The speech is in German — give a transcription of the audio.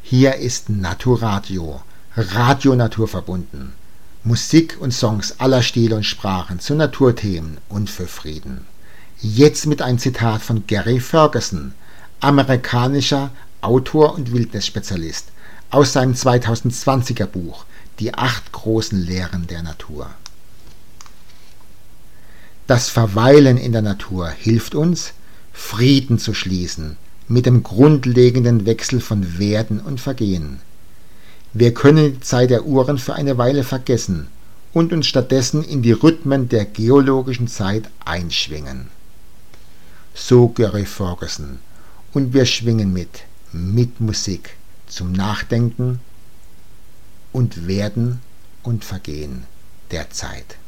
Hier ist Naturadio, Radio naturverbunden. Musik und Songs aller Stile und Sprachen zu Naturthemen und für Frieden. Jetzt mit einem Zitat von Gary Ferguson, amerikanischer Autor und Wildnisspezialist, aus seinem 2020er Buch Die 8 großen Lehren der Natur. Das Verweilen in der Natur hilft uns, Frieden zu schließen mit dem grundlegenden Wechsel von Werden und Vergehen. Wir können die Zeit der Uhren für eine Weile vergessen und uns stattdessen in die Rhythmen der geologischen Zeit einschwingen. So Gary Ferguson, und wir schwingen mit Musik zum Nachdenken und Werden und Vergehen der Zeit.